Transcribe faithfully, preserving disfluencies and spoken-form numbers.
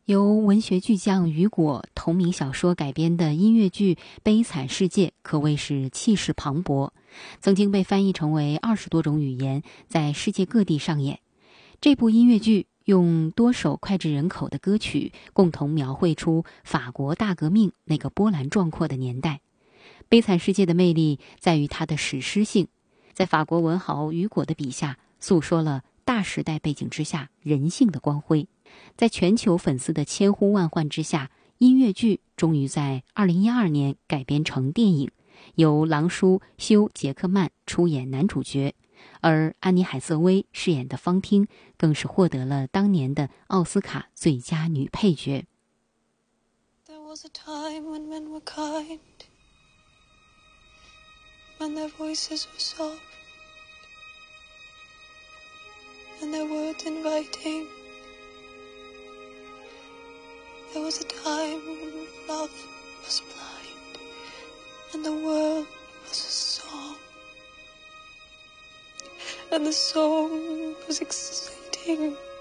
由文学巨匠雨果同名小说改编的音乐剧《悲惨世界》可谓是气势磅礴，曾经被翻译成为二十多种语言，在世界各地上演。这部音乐剧用多首脍炙人口的歌曲，共同描绘出法国大革命那个波澜壮阔的年代。《悲惨世界》的魅力在于它的史诗性，在法国文豪雨果的笔下，诉说了大时代背景之下人性的光辉。在全球粉丝的千呼万唤之下，音乐剧终于在二零一二年改编成电影，由狼叔休·杰克曼出演男主角，而安妮·海瑟薇饰演的芳汀更是获得了当年的奥斯卡最佳女配角。 There was a time when men were kind, when their voices were soft, and their words inviting. There was a time when love was blind, and the world was a song, and the song was exciting.